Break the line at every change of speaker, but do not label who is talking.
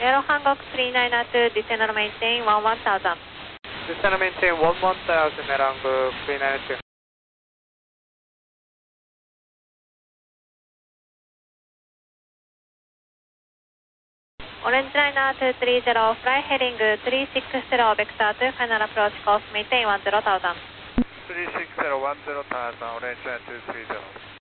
Aero Hancock 392, descend and maintain 11,000.
Descend and maintain 11,000, Aero Hancock 392.
Orange Liner 230, fly heading 360, vector to final approach course, maintain 10,000.
360, 10,000, Orange Liner 230.